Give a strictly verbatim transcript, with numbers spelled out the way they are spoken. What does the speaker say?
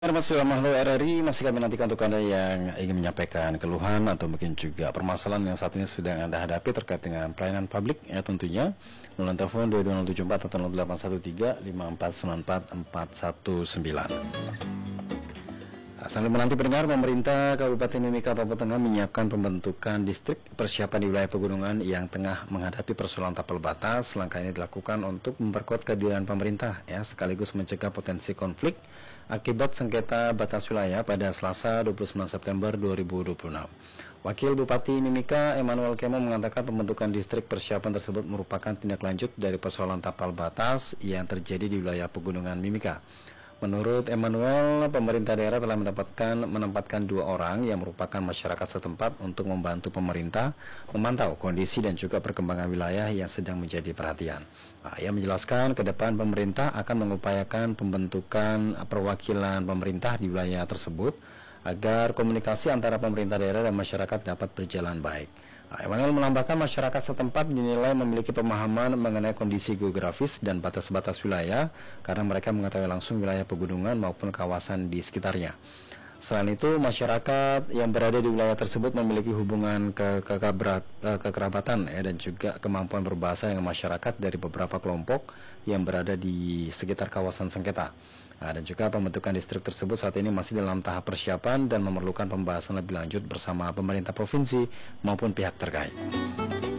Masih Mahlo R R I, masih kami nantikan untuk Anda yang ingin menyampaikan keluhan atau mungkin juga permasalahan yang saat ini sedang Anda hadapi terkait dengan pelayanan publik, ya tentunya melalui telepon dua dua nol tujuh empat atau nol delapan satu tiga lima empat sembilan empat empat satu sembilan. Sambil menanti pendengar, pemerintah Kabupaten Mimika Papua Tengah menyiapkan pembentukan distrik persiapan di wilayah pegunungan yang tengah menghadapi persoalan tapal batas. Langkah ini dilakukan untuk memperkuat kehadiran pemerintah, ya, sekaligus mencegah potensi konflik akibat sengketa batas wilayah pada Selasa dua puluh sembilan September dua ribu dua puluh enam. Wakil Bupati Mimika Emmanuel Kemo mengatakan pembentukan distrik persiapan tersebut merupakan tindak lanjut dari persoalan tapal batas yang terjadi di wilayah pegunungan Mimika. Menurut Emmanuel, pemerintah daerah telah mendapatkan menempatkan dua orang yang merupakan masyarakat setempat untuk membantu pemerintah memantau kondisi dan juga perkembangan wilayah yang sedang menjadi perhatian. Nah, ia menjelaskan ke depan pemerintah akan mengupayakan pembentukan perwakilan pemerintah di wilayah tersebut agar komunikasi antara pemerintah daerah dan masyarakat dapat berjalan baik. Nah, Emmanuel menambahkan masyarakat setempat dinilai memiliki pemahaman mengenai kondisi geografis dan batas-batas wilayah karena mereka mengetahui langsung wilayah pegunungan maupun kawasan di sekitarnya. Selain itu, masyarakat yang berada di wilayah tersebut memiliki hubungan ke kekabrat, eh, kekerabatan ya, dan juga kemampuan berbahasa dengan masyarakat dari beberapa kelompok yang berada di sekitar kawasan sengketa. Nah, dan juga pembentukan distrik tersebut saat ini masih dalam tahap persiapan dan memerlukan pembahasan lebih lanjut bersama pemerintah provinsi maupun pihak terkait.